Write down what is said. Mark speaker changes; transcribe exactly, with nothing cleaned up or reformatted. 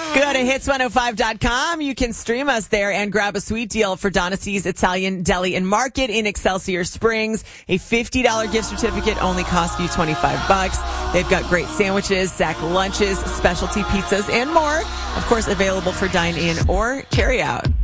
Speaker 1: Go to hits one oh five dot com. You can stream us there and grab a sweet deal for Donnacy's Italian Deli and Market in Excelsior Springs. A fifty dollars gift certificate only costs you twenty-five bucks. They've got great sandwiches, sack lunches, specialty pizzas, and more. Of course, available for dine-in or carry-out.